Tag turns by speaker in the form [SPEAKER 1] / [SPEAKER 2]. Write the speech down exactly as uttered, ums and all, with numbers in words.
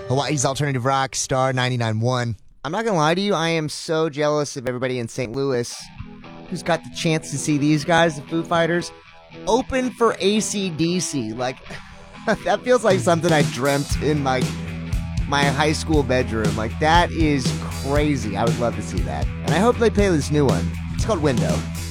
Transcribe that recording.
[SPEAKER 1] Hawaii's alternative rock, Star ninety-nine point one.
[SPEAKER 2] I'm not gonna lie to you, I am so jealous of everybody in Saint Louis who's got the chance to see these guys, the Foo Fighters, open for A C D C. Like, that feels like something I dreamt in my my high school bedroom. Like, that is crazy. I would love to see that. And I hope they play this new one. It's called Window.